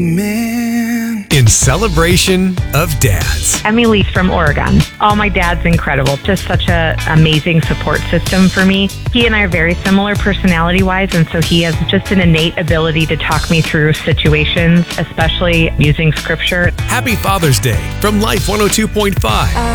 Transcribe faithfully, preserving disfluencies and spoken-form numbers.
Man. In celebration of dads. Emily's from Oregon. Oh, my dad's incredible. Just such a amazing support system for me. He and I are very similar personality-wise, and so he has just an innate ability to talk me through situations, especially using scripture. Happy Father's Day from Life one oh two point five.